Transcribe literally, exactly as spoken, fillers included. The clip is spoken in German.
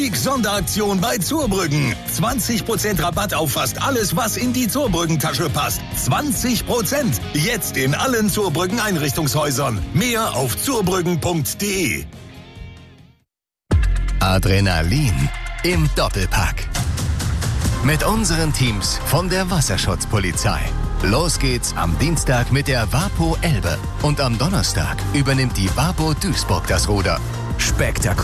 Sonderaktion bei Zurbrüggen. zwanzig Prozent Rabatt auf fast alles, was in die Zurbrüggen-Tasche passt. zwanzig Prozent. Jetzt in allen Zurbrüggen Einrichtungshäusern. Mehr auf zurbrüggen punkt de. Adrenalin im Doppelpack. Mit unseren Teams von der Wasserschutzpolizei. Los geht's am Dienstag mit der Wapo Elbe. Und am Donnerstag übernimmt die Wapo Duisburg das Ruder. Spektakulär.